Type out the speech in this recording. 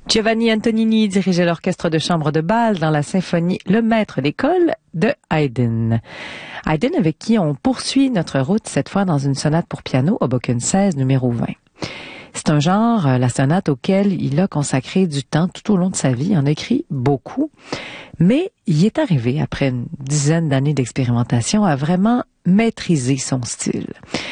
Giovanni Antonini dirigeait l'orchestre de chambre de Bâle dans la symphonie Le Maître d'école de Haydn. Haydn avec qui on poursuit notre route cette fois dans une sonate pour piano Hoboken 16 numéro 20. C'est un genre, la sonate, auquel il a consacré du temps tout au long de sa vie. Il en a écrit beaucoup, mais il est arrivé, après une dizaine d'années d'expérimentation, à vraiment maîtriser son style.